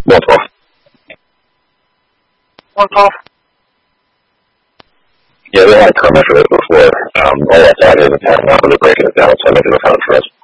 112. 112. Yeah, we had a comment for this before. All I thought is it's not really breaking it down, so I made it a comment for us.